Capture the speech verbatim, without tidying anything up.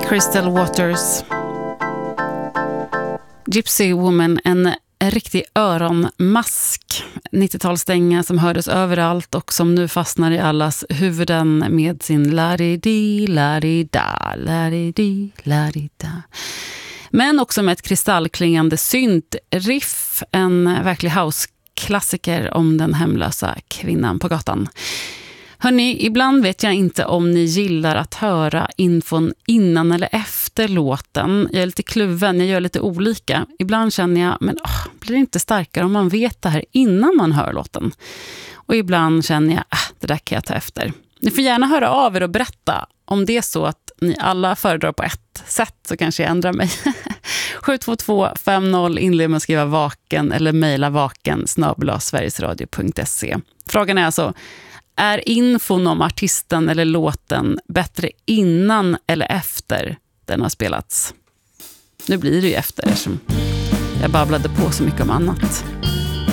Crystal Waters. Gypsy Woman, en riktig öronmask. nittiotalsdänga som hördes överallt och som nu fastnar i allas huvuden med sin la-di-di, la-di-da, la-di-di, la-di-da. Men också med ett kristallklingande synt-riff, en verklig house-klassiker om den hemlösa kvinnan på gatan. Hörrni, ibland vet jag inte om ni gillar att höra infon innan eller efter låten. Jag är lite kluven, jag gör lite olika. Ibland känner jag, men åh, blir det inte starkare om man vet det här innan man hör låten? Och ibland känner jag, äh, det där kan jag ta efter. Ni får gärna höra av er och berätta. Om det är så att ni alla föredrar på ett sätt så kanske jag ändrar mig. sju två två fem noll inled med att skriva vaken eller mejla vaken snabel-a sverigesradio punkt se. Frågan är alltså, är infon om artisten eller låten bättre innan eller efter den har spelats? Nu blir det ju efter, som jag babblade på så mycket om annat.